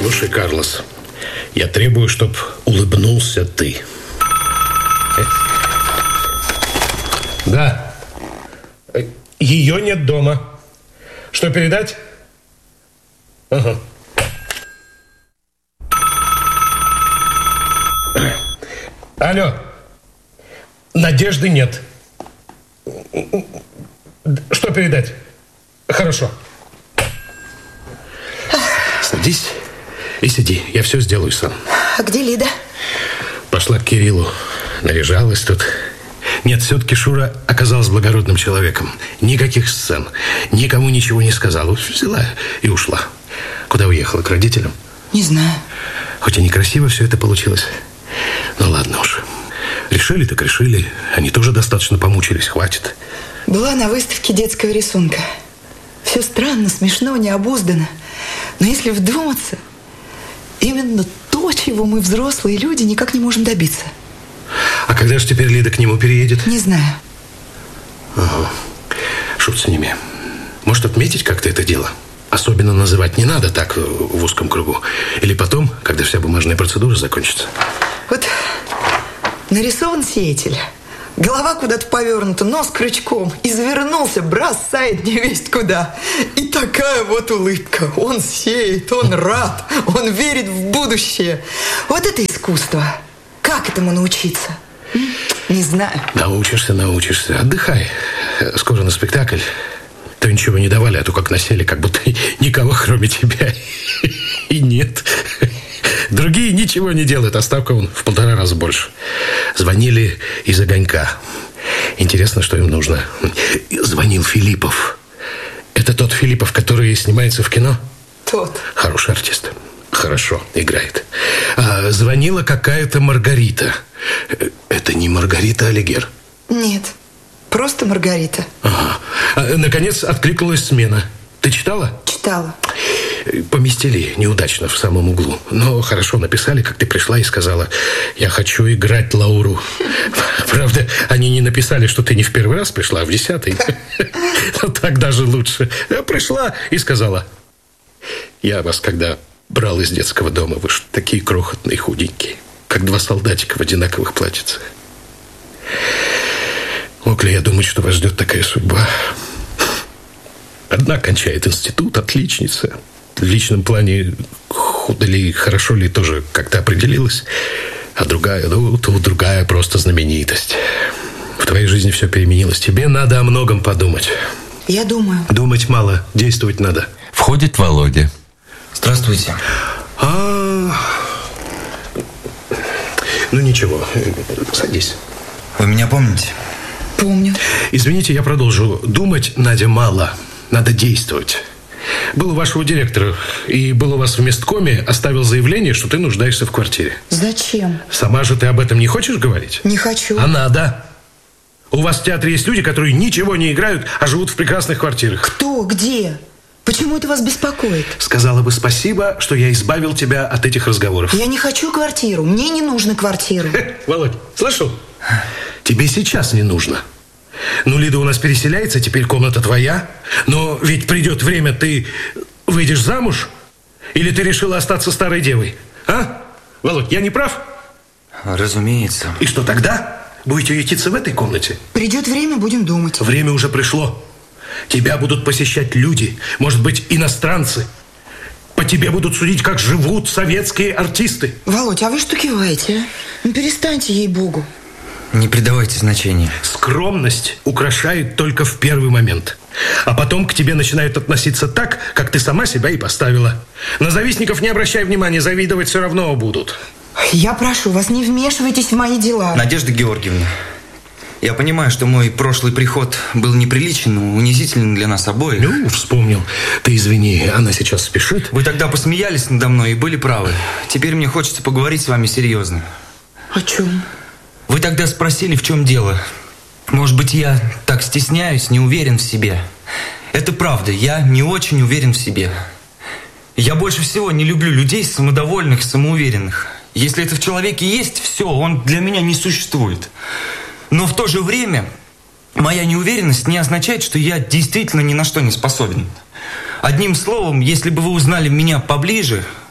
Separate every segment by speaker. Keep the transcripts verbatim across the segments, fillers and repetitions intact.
Speaker 1: Слушай, Карлос, я требую, чтобы улыбнулся ты. Да. Ее нет дома. Что, передать? Ага. Алло. Надежды нет. Что передать? Хорошо. Садись и сиди. Я все сделаю сам.
Speaker 2: А где Лида?
Speaker 1: Пошла к Кириллу. Наряжалась тут. Нет, все-таки Шура оказалась благородным человеком. Никаких сцен. Никому ничего не сказала. Взяла и ушла. Куда уехала? К родителям?
Speaker 2: Не знаю.
Speaker 1: Хоть и некрасиво все это получилось. Ну ладно уж. Решили так решили. Они тоже достаточно помучились. Хватит.
Speaker 2: Была на выставке детского рисунка. Все странно, смешно, необуздано. Но если вдуматься, именно то, чего мы, взрослые люди, никак не можем добиться.
Speaker 1: А когда же теперь Лида к нему переедет?
Speaker 2: Не знаю.
Speaker 1: Ага. Шут с ними. Может, отметить как-то это дело? Особенно называть не надо так в узком кругу. Или потом, когда вся бумажная процедура закончится.
Speaker 2: Вот нарисован сеятель. Голова куда-то повернута, нос крючком. Извернулся, бросает невесть куда. И такая вот улыбка. Он сеет, он рад, он верит в будущее. Вот это искусство. Как этому научиться? Не знаю.
Speaker 1: Научишься, научишься. Отдыхай. Скоро на спектакль. То ничего не давали, а то как насели, как будто никого кроме тебя и нет. Другие ничего не делают, а ставка вон в полтора раза больше. Звонили из огонька. Интересно, что им нужно. Звонил Филиппов. Это тот Филиппов, который снимается в кино?
Speaker 2: Тот.
Speaker 1: Хороший артист. Хорошо играет. А звонила какая-то Маргарита. Это не Маргарита Алигер?
Speaker 2: Нет, просто Маргарита.
Speaker 1: Ага. А, наконец откликнулась смена. Ты читала?
Speaker 2: Читала.
Speaker 1: Поместили неудачно в самом углу. Но хорошо написали, как ты пришла и сказала: я хочу играть Лауру. Правда, они не написали, что ты не в первый раз пришла, а в десятый. Но так даже лучше. Я пришла и сказала: я вас когда брал из детского дома, вы ж такие крохотные, худенькие, как два солдатика в одинаковых платьицах. Мог ли я думать, что вас ждет такая судьба? Одна кончает институт, отличница. В личном плане худо ли, хорошо ли, тоже как-то определилась. А другая, ну, то другая просто знаменитость. В твоей жизни все переменилось. Тебе надо о многом подумать.
Speaker 2: Я думаю.
Speaker 1: Думать мало, действовать надо.
Speaker 3: Входит Володя.
Speaker 4: Здравствуйте.
Speaker 1: А... Ну ничего, садись.
Speaker 4: Вы меня помните?
Speaker 2: Помню.
Speaker 1: Извините, я продолжу. Думать, Надя, мало. Надо действовать. Был у вашего директора, и был у вас в месткоме, оставил заявление, что ты нуждаешься в квартире.
Speaker 2: Зачем?
Speaker 1: Сама же ты об этом не хочешь говорить?
Speaker 2: Не хочу.
Speaker 1: А надо. У вас в театре есть люди, которые ничего не играют, а живут в прекрасных квартирах.
Speaker 2: Кто? Где? Почему это вас беспокоит?
Speaker 1: Сказала бы спасибо, что я избавил тебя от этих разговоров.
Speaker 2: Я не хочу квартиру. Мне не нужна квартира.
Speaker 1: Володь, слышал? Тебе сейчас не нужно. Ну, Лида у нас переселяется, теперь комната твоя. Но ведь придет время, ты выйдешь замуж? Или ты решила остаться старой девой? А? Володь, я не прав?
Speaker 4: Разумеется.
Speaker 1: И что тогда? Будете ютиться в этой комнате?
Speaker 2: Придет время, будем думать.
Speaker 1: Время уже пришло. Тебя будут посещать люди, может быть, иностранцы. По тебе будут судить, как живут советские артисты.
Speaker 2: Володь, а вы что киваете, а? Ну, перестаньте, ей-богу.
Speaker 4: Не придавайте значения.
Speaker 1: Скромность украшает только в первый момент. А потом к тебе начинают относиться так, как ты сама себя и поставила. На завистников не обращай внимания, завидовать все равно будут.
Speaker 2: Я прошу вас, не вмешивайтесь в мои дела.
Speaker 4: Надежда Георгиевна, я понимаю, что мой прошлый приход был неприличен, унизителен для нас обоих.
Speaker 1: Ну, вспомнил. Ты извини, она сейчас спешит.
Speaker 4: Вы тогда посмеялись надо мной и были правы. Теперь мне хочется поговорить с вами серьезно.
Speaker 2: О чем?
Speaker 4: Вы тогда спросили, в чем дело. Может быть, я так стесняюсь, не уверен в себе. Это правда, я не очень уверен в себе. Я больше всего не люблю людей самодовольных, самоуверенных. Если это в человеке есть, все, он для меня не существует. Но в то же время моя неуверенность не означает, что я действительно ни на что не способен. Одним словом, если бы вы узнали меня поближе,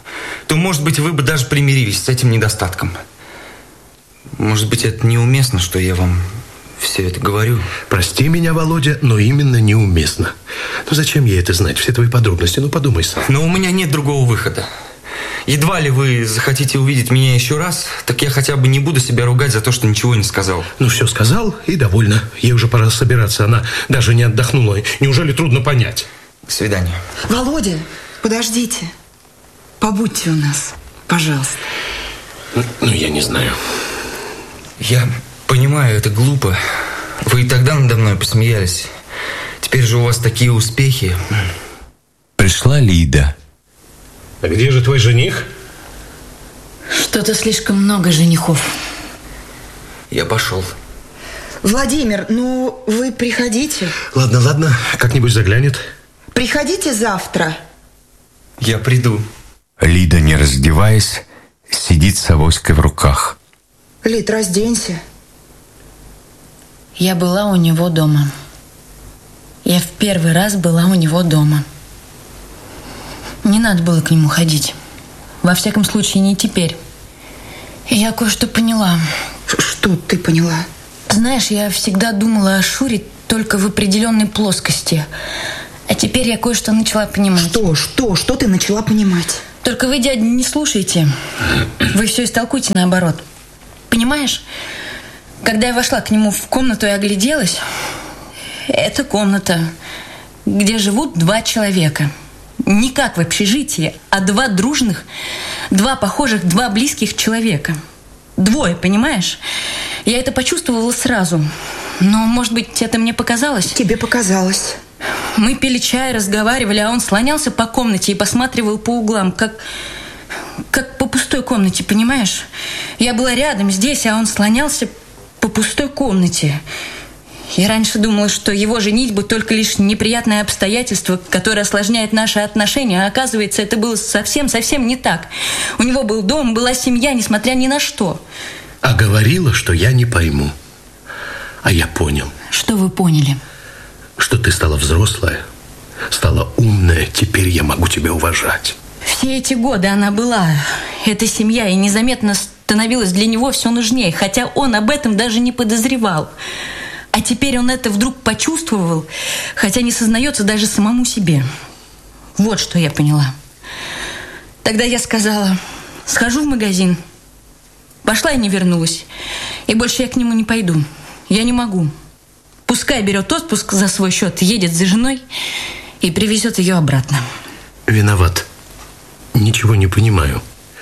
Speaker 4: то, может быть, вы бы даже примирились с этим недостатком. Может быть, это неуместно, что я вам все это говорю.
Speaker 1: Прости меня, Володя, но именно неуместно. Ну зачем ей это знать, все твои подробности? Ну подумай сам.
Speaker 4: Но у меня нет другого выхода. Едва ли вы захотите увидеть меня еще раз, так я хотя бы не буду себя ругать за то, что ничего не сказал.
Speaker 1: Ну все сказал и довольно. Ей уже пора собираться, она даже не отдохнула. Неужели трудно понять?
Speaker 4: До свидания.
Speaker 2: Володя, подождите. Побудьте у нас, пожалуйста.
Speaker 1: Ну, ну я не знаю.
Speaker 4: Я понимаю, это глупо. Вы и тогда надо мной посмеялись. Теперь же у вас такие успехи.
Speaker 3: Пришла Лида.
Speaker 1: А где же твой жених?
Speaker 5: Что-то слишком много женихов.
Speaker 4: Я пошел.
Speaker 2: Владимир, ну вы приходите.
Speaker 1: Ладно, ладно, как-нибудь заглянет.
Speaker 2: Приходите завтра.
Speaker 4: Я приду.
Speaker 3: Лида, не раздеваясь, сидит с авоськой в руках.
Speaker 2: Лид, разденься.
Speaker 5: Я была у него дома. Я в первый раз была у него дома. Не надо было к нему ходить. Во всяком случае, не теперь. И я кое-что поняла.
Speaker 2: Что ты поняла?
Speaker 5: Знаешь, я всегда думала о Шуре только в определенной плоскости. А теперь я кое-что начала понимать.
Speaker 2: Что, что, что ты начала понимать?
Speaker 5: Только вы, дядя, не слушайте. Вы все истолкуйте наоборот. Понимаешь? Когда я вошла к нему в комнату и огляделась, это комната, где живут два человека. Не как в общежитии, а два дружных, два похожих, два близких человека. Двое, понимаешь? Я это почувствовала сразу. Но, может быть, это мне показалось?
Speaker 2: Тебе показалось.
Speaker 5: Мы пили чай, разговаривали, а он слонялся по комнате и посматривал по углам, как, как по пустой комнате, понимаешь? Я была рядом, здесь, а он слонялся по пустой комнате. Я раньше думала, что его женитьба только лишь неприятное обстоятельство, которое осложняет наши отношения, а оказывается, это было совсем-совсем не так. У него был дом, была семья, несмотря ни на что.
Speaker 1: А говорила, что я не пойму. А я понял.
Speaker 5: Что вы поняли?
Speaker 1: Что ты стала взрослая, стала умная, теперь я могу тебя уважать.
Speaker 5: Все эти годы она была, эта семья, и незаметно становилась для него все нужнее, хотя он об этом даже не подозревал. А теперь он это вдруг почувствовал, хотя не сознается даже самому себе. Вот что я поняла. Тогда я сказала: схожу в магазин. Пошла и не вернулась. И больше я к нему не пойду. Я не могу. Пускай берет отпуск за свой счет, едет за женой и привезет ее обратно.
Speaker 1: Виноват. Ничего не понимаю.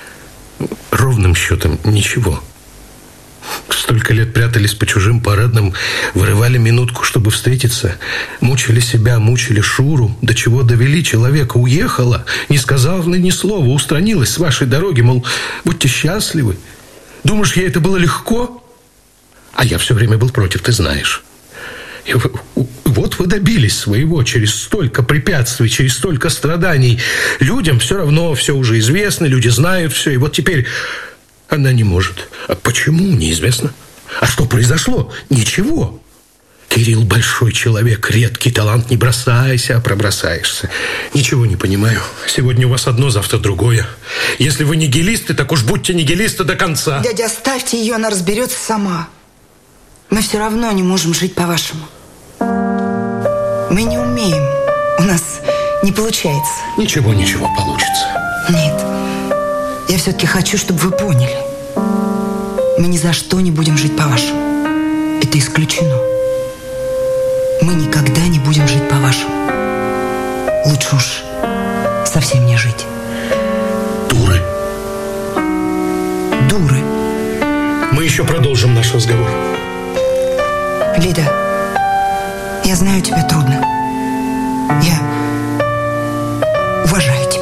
Speaker 1: Ровным счетом ничего. Столько лет прятались по чужим парадным, вырывали минутку, чтобы встретиться. Мучили себя, мучили Шуру. До чего довели человека. Уехала, не сказала ни слова, устранилась с вашей дороги, мол, будьте счастливы. Думаешь, ей это было легко? А я все время был против, ты знаешь. И вот вы добились своего через столько препятствий, через столько страданий. Людям все равно все уже известно, люди знают все. И вот теперь она не может. А почему? Неизвестно. А что произошло? Ничего. Кирилл большой человек, редкий талант. Не бросайся, а пробросаешься. Ничего не понимаю. Сегодня у вас одно, завтра другое. Если вы нигилисты, так уж будьте нигилисты до конца.
Speaker 2: Дядя, оставьте ее, она разберется сама. Мы все равно не можем жить по-вашему. Мы не умеем. У нас не получается.
Speaker 1: Ничего, ничего, получится.
Speaker 2: Нет. Я все-таки хочу, чтобы вы поняли. Мы ни за что не будем жить по-вашему. Это исключено. Мы никогда не будем жить по-вашему. Лучше уж совсем не жить.
Speaker 1: Дуры.
Speaker 2: Дуры.
Speaker 1: Мы еще продолжим наш разговор.
Speaker 2: Лида, я знаю, тебе трудно. Я уважаю тебя.